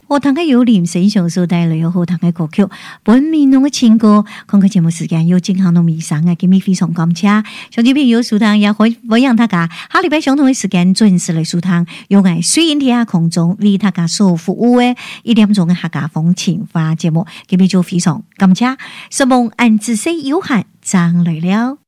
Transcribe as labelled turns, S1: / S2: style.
S1: 好听的有林先生所帶來好聽的歌曲，本面濃的情歌。看個節目時間有正行到尾聲啊，今日非常感謝，上期朋友收聽也可以讓大家下禮拜相同的時間準時來收聽，用愛水印天下空中為大家所服務的1點鐘的客家風情話節目，今日就非常感謝，希望按自己有限，張來了。